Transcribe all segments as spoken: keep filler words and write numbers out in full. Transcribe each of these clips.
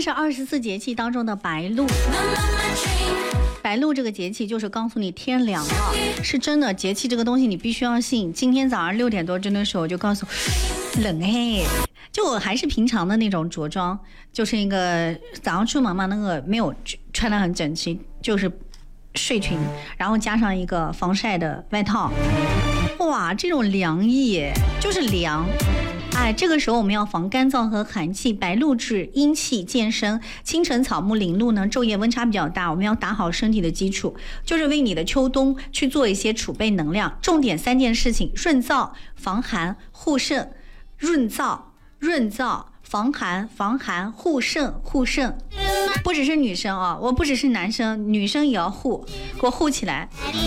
天是二十四节气当中的白露。白露这个节气就是告诉你天凉了，是真的。节气这个东西你必须要信。今天早上六点多钟的时候我就告诉冷嘿，就我还是平常的那种着装，就是一个早上出门嘛，那个没有穿得很整齐，就是睡裙，然后加上一个防晒的外套。哇，这种凉意就是凉。哎，这个时候我们要防干燥和寒气。白露至阴气渐生，清晨草木领露呢，昼夜温差比较大，我们要打好身体的基础，就是为你的秋冬去做一些储备能量。重点三件事情：润燥、防寒、护肾。润燥、润燥。防寒、防寒，护肾、护肾，不只是女生啊，我不只是男生，女生也要护，给我护起来。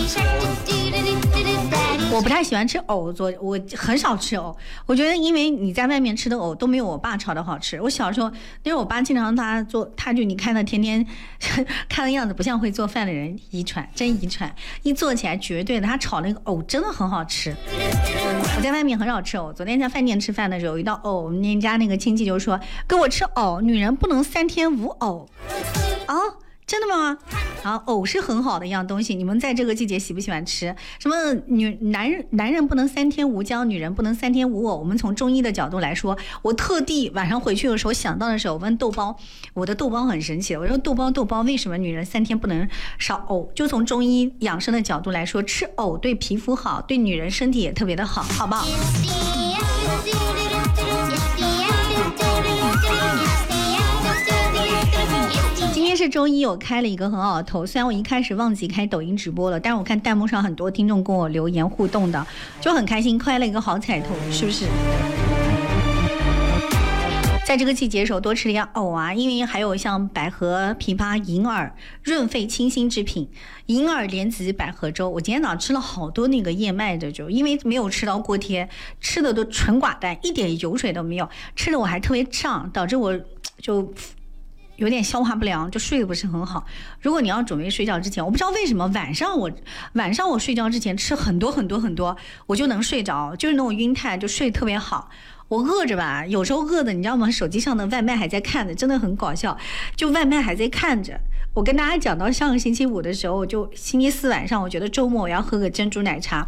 我不太喜欢吃藕，做我很少吃藕，我觉得因为你在外面吃的藕都没有我爸炒的好吃。我小时候，因为我爸经常他做，他就你看他天天看的样子不像会做饭的人，遗传真遗传，一做起来绝对的，他炒那个藕真的很好吃。我在外面很少吃藕，昨天在饭店吃饭的时候，一道藕，我们家那个亲戚就说给我吃藕，女人不能三天无藕啊。真的吗？啊，藕是很好的一样东西，你们在这个季节喜不喜欢吃？什么女男人男人不能三天无姜，女人不能三天无藕。我们从中医的角度来说，我特地晚上回去的时候想到的时候，我问豆包，我的豆包很神奇，我说豆包豆包，为什么女人三天不能少藕？就从中医养生的角度来说，吃藕对皮肤好，对女人身体也特别的好，好不好？今天是周一，我开了一个很好的头，虽然我一开始忘记开抖音直播了，但是我看弹幕上很多听众跟我留言互动的，就很开心，开了一个好彩头，是不是？在这个季节的时候多吃点藕啊，因为还有像百合、枇杷、银耳润肺清心之品，银耳莲子百合粥。我今天早上吃了好多那个燕麦的粥，因为没有吃到锅贴，吃的都纯寡淡，一点油水都没有，吃的我还特别胀，导致我就有点消化不良，就睡得不是很好。如果你要准备睡觉之前，我不知道为什么晚上我晚上我睡觉之前吃很多很多很多，我就能睡着，就是那种晕态，就睡得特别好。我饿着吧，有时候饿的你知道吗？手机上的外卖还在看着，真的很搞笑，就外卖还在看着。我跟大家讲到上个星期五的时候，我就星期四晚上，我觉得周末我要喝个珍珠奶茶。